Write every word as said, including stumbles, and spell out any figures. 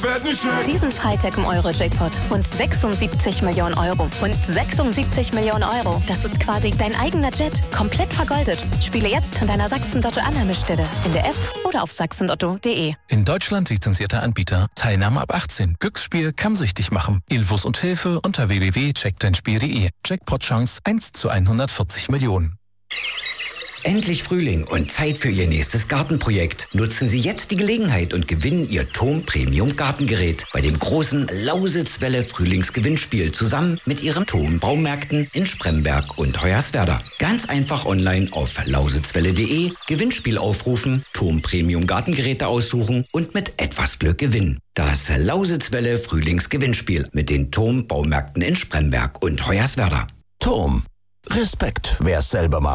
Diesen Freitag im Euro-Jackpot und sechsundsiebzig Millionen Euro. Und sechsundsiebzig Millionen Euro. Das ist quasi dein eigener Jet. Komplett vergoldet. Spiele jetzt an deiner Sachsen-Lotto-Annahmestelle. In der App oder auf sachsenlotto punkt de. In Deutschland lizenzierter Anbieter. Teilnahme ab achtzehn. Glücksspiel kann süchtig machen. Infos und Hilfe unter w w w punkt check dein spiel punkt de. Jackpot-Chance eins zu hundertvierzig Millionen. Endlich Frühling und Zeit für Ihr nächstes Gartenprojekt. Nutzen Sie jetzt die Gelegenheit und gewinnen Ihr Thom Premium Gartengerät bei dem großen Lausitzwelle Frühlingsgewinnspiel zusammen mit Ihren Thom Baumärkten in Spremberg und Hoyerswerda. Ganz einfach online auf lausitzwelle punkt de, Gewinnspiel aufrufen, Thom Premium Gartengeräte aussuchen und mit etwas Glück gewinnen. Das Lausitzwelle Frühlingsgewinnspiel mit den Thom Baumärkten in Spremberg und Hoyerswerda. Thom. Respekt, wer's selber macht.